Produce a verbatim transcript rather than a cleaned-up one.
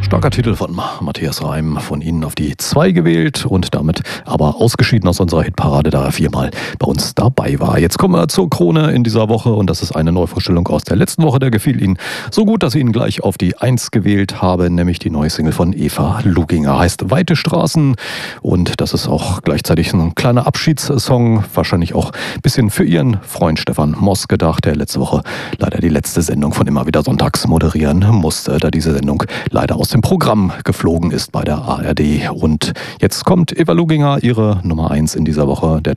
Starker Titel von Matthias Reim, von Ihnen auf die zwei gewählt und damit aber ausgeschieden aus unserer Hitparade, da er viermal bei uns dabei war. Jetzt kommen wir zur Krone in dieser Woche und das ist eine Neuvorstellung aus der letzten Woche. Der gefiel Ihnen so gut, dass ich ihn gleich auf die eins gewählt habe, nämlich die neue Single von Eva Luginger. Heißt Weite Straßen und das ist auch gleichzeitig ein kleiner Abschiedssong, wahrscheinlich auch ein bisschen für Ihren Freund Stefan Moss gedacht, der letzte Woche leider die letzte Sendung von Immer wieder Sonntags moderieren musste, da diese Sendung leider aus dem Programm geflogen ist bei der A R D. Und jetzt kommt Eva Luginger, ihre Nummer eins in dieser Woche. Der